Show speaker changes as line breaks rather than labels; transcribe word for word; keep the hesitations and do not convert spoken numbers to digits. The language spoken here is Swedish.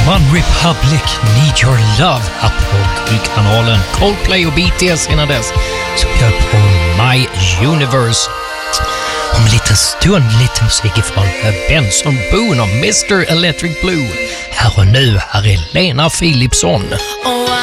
One Republic, Need Your Love här på Guldkanalen. Coldplay och B T S innan dess som gör på My Universe. Om en liten stund lite musik från Benson Boone och mister Electric Blue. Här och nu, här är Lena Philipsson.